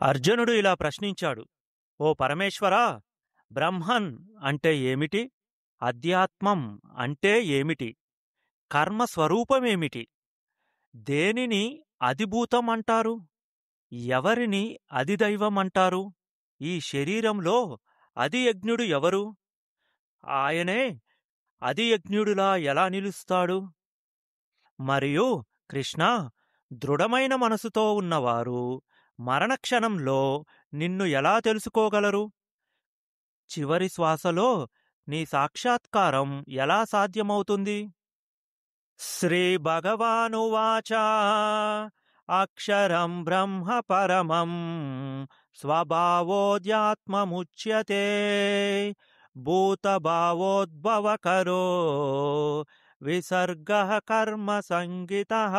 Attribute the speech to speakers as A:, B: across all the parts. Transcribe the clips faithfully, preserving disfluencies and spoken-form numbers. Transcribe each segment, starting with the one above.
A: అర్జునుడు ఇలా ప్రశ్నించాడు: ఓ పరమేశ్వరా! బ్రహ్మన్ అంటే ఏమిటి? అధ్యాత్మం అంటే ఏమిటి? కర్మ స్వరూపమేమిటి? దేనిని అధిభూతం అంటారు? ఎవరిని అధిదైవం అంటారు? ఈ శరీరంలో అధియజ్ఞుడు ఎవరు? ఆయనే అధియజ్ఞుడులా ఎలా నిలుస్తాడు? మరియు కృష్ణా, దృఢమైన మనసుతో ఉన్నవారు మరణక్షణంలో నిన్ను ఎలా తెలుసుకోగలరు? చివరి శ్వాసలో నీ సాక్షాత్కారం ఎలా సాధ్యమవుతుంది? శ్రీ భగవానువాచ అక్షరం బ్రహ్మ పరమం స్వభావోద్యాత్మముచ్యతే భూతభావోద్భవకరో విసర్గః కర్మ సంగితః.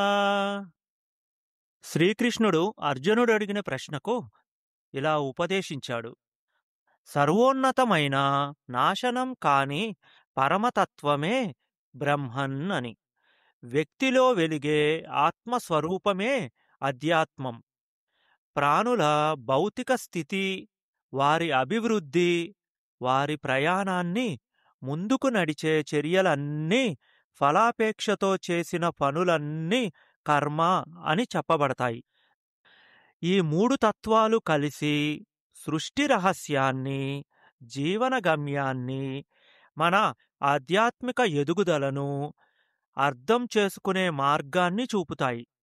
A: శ్రీకృష్ణుడు అర్జునుడు అడిగిన ప్రశ్నకు ఇలా ఉపదేశించాడు: సర్వోన్నతమైన నాశనం కాని పరమతత్వమే బ్రహ్మన్ అని. వ్యక్తిలో వెలిగే ఆత్మస్వరూపమే అధ్యాత్మం. ప్రాణుల భౌతిక స్థితి, వారి అభివృద్ధి, వారి ప్రయాణాన్ని, ముందుకు నడిచే చర్యలన్నీ, ఫలాపేక్షతో చేసిన పనులన్నీ కర్మ అని చెప్పబడతాయి. ఈ మూడు తత్వాలు కలిసి సృష్టి రహస్యాన్ని, జీవన గమ్యాన్ని, మన ఆధ్యాత్మిక ఎదుగుదలను అర్థం చేసుకునే మార్గాన్ని చూపుతాయి.